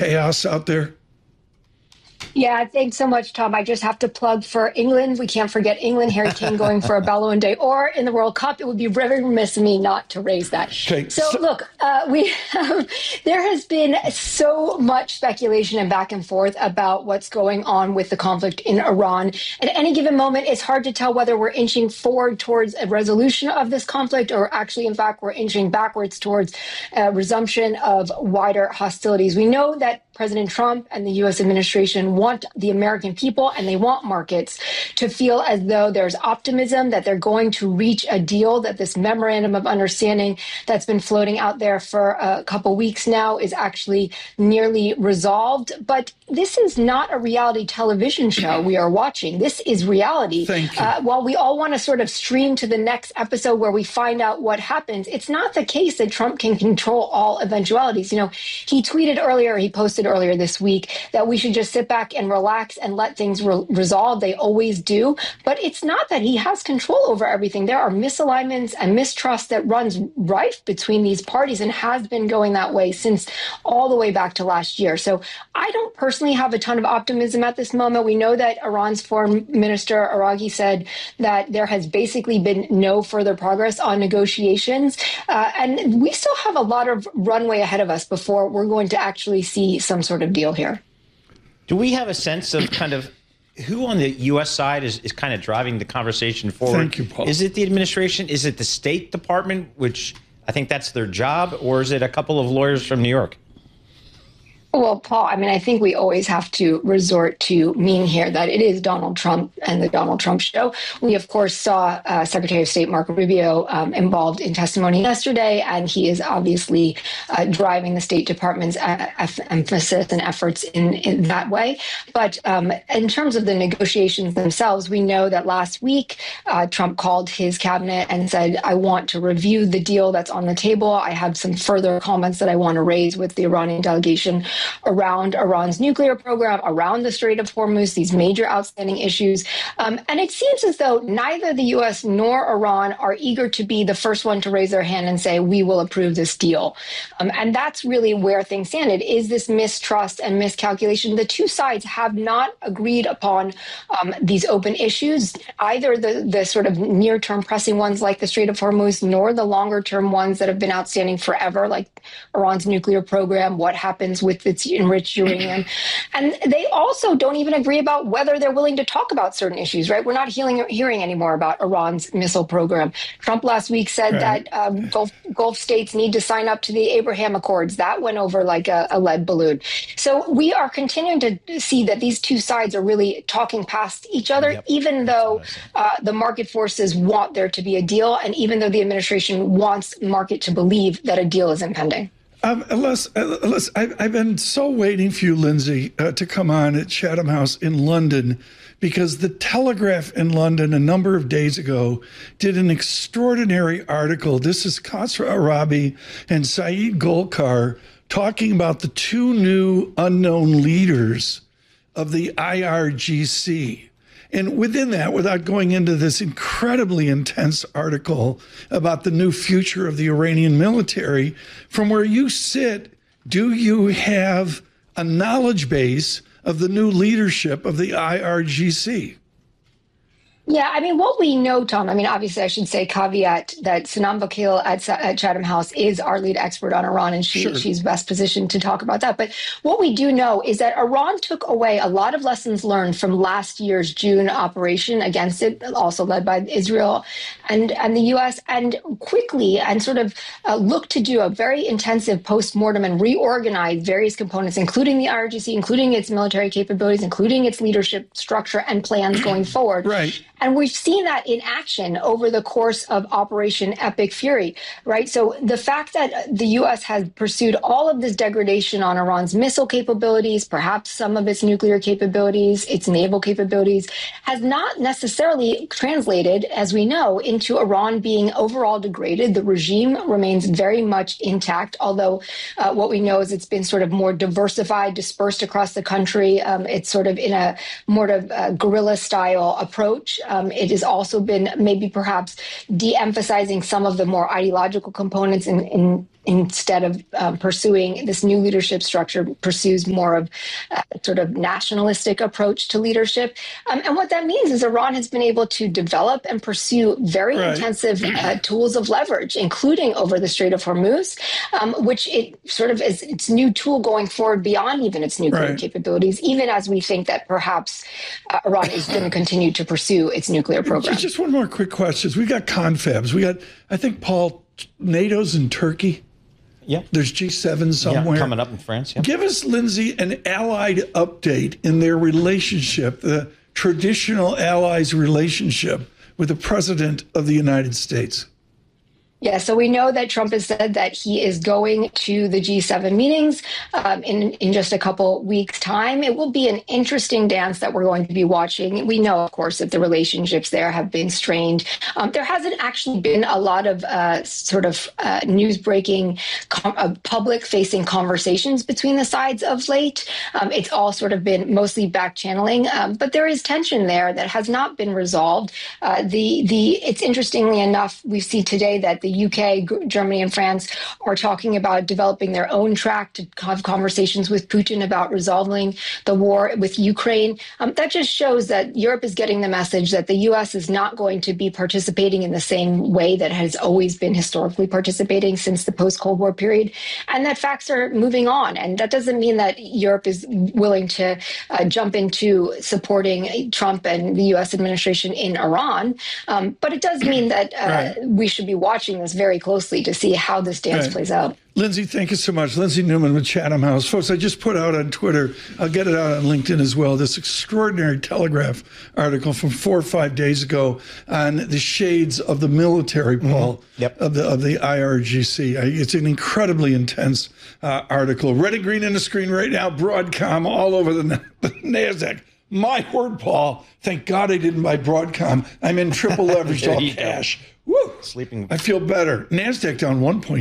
chaos out there? Yeah, thanks so much, Tom. I just have to plug for England. We can't forget England. Harry Kane going for a Ballon d'Or, or in the World Cup. It would be very remiss of me not to raise that. Okay. So look, there has been so much speculation and back and forth about what's going on with the conflict in Iran. At any given moment, it's hard to tell whether we're inching forward towards a resolution of this conflict or actually, in fact, we're inching backwards towards a resumption of wider hostilities. We know that President Trump and the U.S. administration want the American people and they want markets to feel as though there's optimism that they're going to reach a deal, that this memorandum of understanding that's been floating out there for a couple weeks now is actually nearly resolved. But this is not a reality television show we are watching. This is reality. Thank you. While we all want to sort of stream to the next episode where we find out what happens, it's not the case that Trump can control all eventualities. You know, he tweeted earlier, he posted earlier this week that we should just sit back and relax and let things resolve. They always do. But it's not that he has control over everything. There are misalignments and mistrust that runs rife between these parties and has been going that way since all the way back to last year. So I don't personally have a ton of optimism at this moment. We know that Iran's foreign minister Araghi said that there has basically been no further progress on negotiations. And we still have a lot of runway ahead of us before we're going to actually see some sort of deal here. Do we have a sense of kind of who on the U.S. side is kind of driving the conversation forward? Thank you, Paul. Is it the administration? Is it the State Department, which I think that's their job? Or is it a couple of lawyers from New York? Well, Paul, I mean, I think we always have to resort to mean here that it is Donald Trump and the Donald Trump show. We, of course, saw Secretary of State Marco Rubio involved in testimony yesterday, and he is obviously driving the State Department's emphasis and efforts in that way. But in terms of the negotiations themselves, we know that last week Trump called his cabinet and said, I want to review the deal that's on the table. I have some further comments that I want to raise with the Iranian delegation around Iran's nuclear program, around the Strait of Hormuz, these major outstanding issues. And it seems as though neither the U.S. nor Iran are eager to be the first one to raise their hand and say, we will approve this deal. And that's really where things stand. It is this mistrust and miscalculation. The two sides have not agreed upon these open issues, either the sort of near-term pressing ones like the Strait of Hormuz, nor the longer-term ones that have been outstanding forever, like Iran's nuclear program, what happens with its enriched uranium. And they also don't even agree about whether they're willing to talk about certain issues, right? We're not hearing anymore about Iran's missile program. Trump last week said that Gulf states need to sign up to the Abraham Accords. That went over like a lead balloon. So we are continuing to see that these two sides are really talking past each other, even though the market forces want there to be a deal, and even though the administration wants the market to believe that a deal is impending. Unless I've been so waiting for you, Lindsay, to come on at Chatham House in London, because the Telegraph in London a number of days ago did an extraordinary article. This is Qasr Arabi and Saeed Golkar talking about the two new unknown leaders of the IRGC. And within that, without going into this incredibly intense article about the new future of the Iranian military, from where you sit, do you have a knowledge base of the new leadership of the IRGC? Yeah, I mean, what we know, Tom, I mean, obviously, I should say caveat that Sanam Vakil at Chatham House is our lead expert on Iran, and she's best positioned to talk about that. But what we do know is that Iran took away a lot of lessons learned from last year's June operation against it, also led by Israel and the U.S., and quickly and sort of looked to do a very intensive postmortem and reorganize various components, including the IRGC, including its military capabilities, including its leadership structure and plans going forward. Right. And we've seen that in action over the course of Operation Epic Fury, right? So the fact that the U.S. has pursued all of this degradation on Iran's missile capabilities, perhaps some of its nuclear capabilities, its naval capabilities, has not necessarily translated, as we know, into Iran being overall degraded. The regime remains very much intact, although what we know is it's been sort of more diversified, dispersed across the country. It's sort of in a more of guerrilla-style approach. It has also been maybe perhaps de-emphasizing some of the more ideological components in instead of pursuing this new leadership structure, pursues more of a sort of nationalistic approach to leadership. And what that means is Iran has been able to develop and pursue very intensive tools of leverage, including over the Strait of Hormuz, which it sort of is its new tool going forward beyond even its nuclear capabilities, even as we think that perhaps Iran is going to continue to pursue its nuclear program. Just one more quick question. We got confabs. We got, I think, Paul, NATO's in Turkey. Yep. There's G7 somewhere. Yeah, coming up in France. Yep. Give us, Lindsay, an allied update in their relationship, the traditional allies' relationship with the President of the United States. Yeah, so we know that Trump has said that he is going to the G7 meetings in just a couple weeks' time. It will be an interesting dance that we're going to be watching. We know, of course, that the relationships there have been strained. There hasn't actually been a lot of news-breaking, public-facing conversations between the sides of late. It's all sort of been mostly back-channeling, but there is tension there that has not been resolved. It's interestingly enough, we see today that the UK, Germany, and France are talking about developing their own track to have conversations with Putin about resolving the war with Ukraine. That just shows that Europe is getting the message that the US is not going to be participating in the same way that has always been historically participating since the post-Cold War period, and that facts are moving on. And that doesn't mean that Europe is willing to jump into supporting Trump and the US administration in Iran, but it does mean that we should be watching this very closely to see how this dance plays out. Lindsay, thank you so much. Lindsay Newman with Chatham House. Folks, I just put out on Twitter, I'll get it out on LinkedIn as well, this extraordinary Telegraph article from 4 or 5 days ago on the shades of the military, Paul, of the IRGC. It's an incredibly intense article. Red and green in the screen right now, Broadcom all over the NASDAQ. My word, Paul, thank God I didn't buy Broadcom. I'm in triple leveraged all cash. Woo! Sleeping. I feel better. NASDAQ down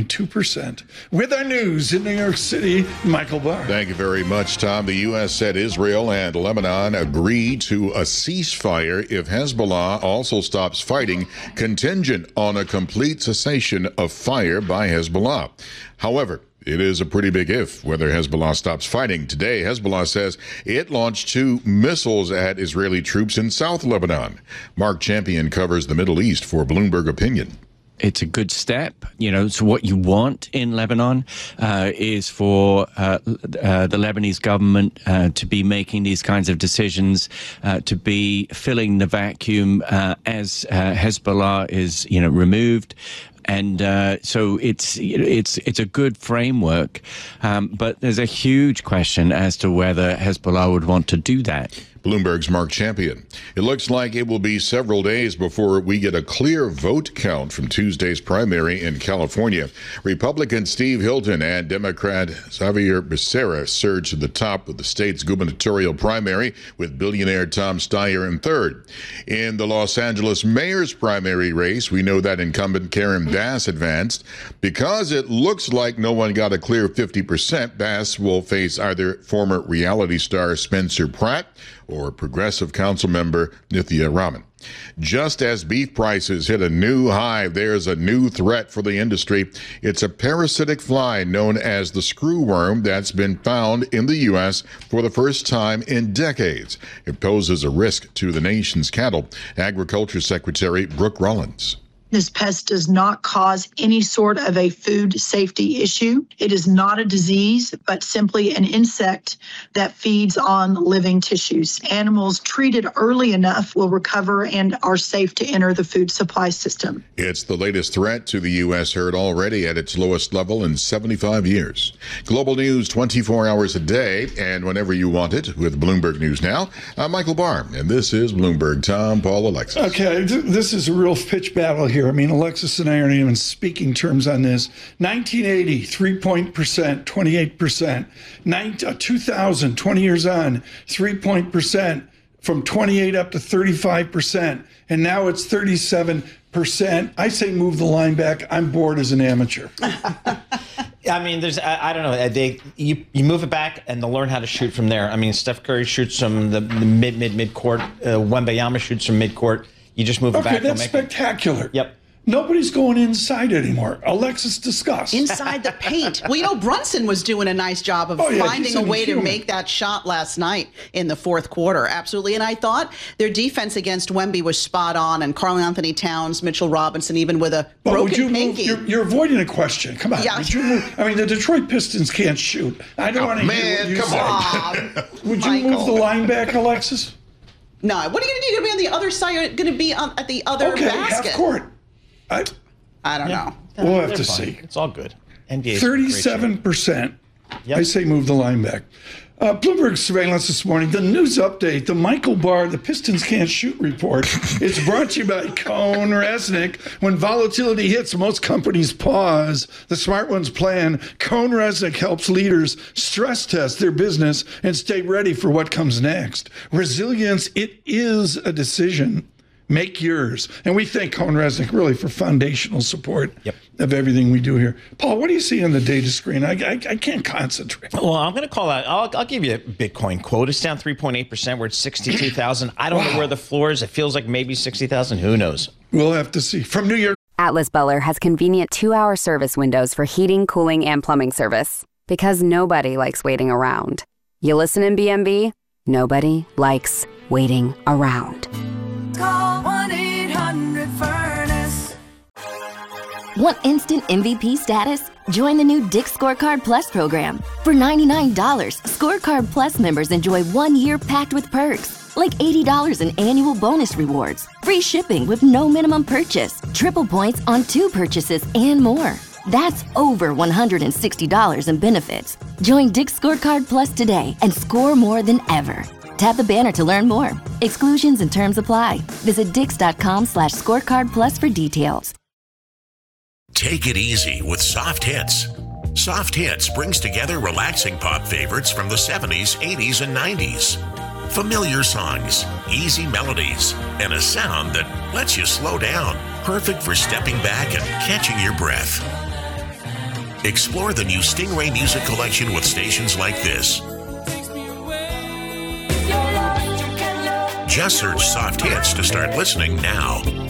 1.2%. With our news in New York City, Michael Barr. Thank you very much, Tom. The U.S. said Israel and Lebanon agree to a ceasefire if Hezbollah also stops fighting, contingent on a complete cessation of fire by Hezbollah. However, it is a pretty big if whether Hezbollah stops fighting. Today, Hezbollah says it launched 2 missiles at Israeli troops in South Lebanon. Mark Champion covers the Middle East for Bloomberg Opinion. It's a good step. So what you want in Lebanon is for the Lebanese government to be making these kinds of decisions, to be filling the vacuum as Hezbollah is, removed. And so it's a good framework, but there's a huge question as to whether Hezbollah would want to do that. Bloomberg's Mark Champion. It looks like it will be several days before we get a clear vote count from Tuesday's primary in California. Republican Steve Hilton and Democrat Xavier Becerra surged to the top of the state's gubernatorial primary, with billionaire Tom Steyer in third. In the Los Angeles mayor's primary race, we know that incumbent Karen Bass advanced. Because it looks like no one got a clear 50%, Bass will face either former reality star Spencer Pratt or progressive council member Nithya Raman. Just as beef prices hit a new high, there's a new threat for the industry. It's a parasitic fly known as the screwworm that's been found in the U.S. for the first time in decades. It poses a risk to the nation's cattle. Agriculture Secretary Brooke Rollins. This pest does not cause any sort of a food safety issue. It is not a disease, but simply an insect that feeds on living tissues. Animals treated early enough will recover and are safe to enter the food supply system. It's the latest threat to the U.S. herd, already at its lowest level in 75 years. Global news 24 hours a day and whenever you want it with Bloomberg News Now. I'm Michael Barr, and this is Bloomberg. Tom, Paul, Alexis. Okay, this is a real pitch battle here. I mean, Alexis and I aren't even speaking terms on this. 1980, 3% 28%. 2000, 20 years on, 3% from 28 up to 35%. And now it's 37%. I say move the line back. I'm bored as an amateur. I mean, I don't know. You move it back and they'll learn how to shoot from there. I mean, Steph Curry shoots from the mid court. Wembayama shoots from mid court. You just move it back. Okay, that's spectacular. Yep. Nobody's going inside anymore. Alexis, discuss. Inside the paint. Well, Brunson was doing a nice job of finding a way to make that shot last night in the fourth quarter. Absolutely. And I thought their defense against Wemby was spot on. And Karl Anthony Towns, Mitchell Robinson, even with a broken pinky. You're avoiding a question. Come on. Yeah. Would you move? I mean, the Detroit Pistons can't shoot. I don't want to hear what you say. Would you move the line back, Alexis? No. What are you going to do? You're going to be on the other side. You're going to be at the other basket. Half court. I don't know. We'll have to see. It's all good. NBA 37%. I say move the line back. Bloomberg surveillance this morning. The news update, the Michael Barr, the Pistons can't shoot report. It's brought to you by Cohn Resnick. When volatility hits, most companies pause. The smart ones plan. Cohn Resnick helps leaders stress test their business and stay ready for what comes next. Resilience, it is a decision. Make yours. And we thank Cohn Resnick really for foundational support of everything we do here. Paul, what do you see on the data screen? I can't concentrate. Well, I'm going to call out. I'll give you a Bitcoin quote. It's down 3.8%. We're at 62,000. I don't know where the floor is. It feels like maybe 60,000. Who knows? We'll have to see. From New York. Atlas Beller has convenient 2-hour service windows for heating, cooling, and plumbing service. Because nobody likes waiting around. You listen in BMB? Nobody likes waiting around. Call 1-800-FURNACE. Want instant MVP status? Join the new Dick's Scorecard Plus program. For $99, Scorecard Plus members enjoy 1 year packed with perks, like $80 in annual bonus rewards, free shipping with no minimum purchase, triple points on 2 purchases, and more. That's over $160 in benefits. Join Dick's Scorecard Plus today and score more than ever. Tap the banner to learn more. Exclusions and terms apply. Visit dix.com/scorecard plus for details. Take it easy with Soft Hits. Soft Hits brings together relaxing pop favorites from the 70s, 80s, and 90s. Familiar songs, easy melodies, and a sound that lets you slow down. Perfect for stepping back and catching your breath. Explore the new Stingray Music Collection with stations like this. Just search Soft Hits to start listening now.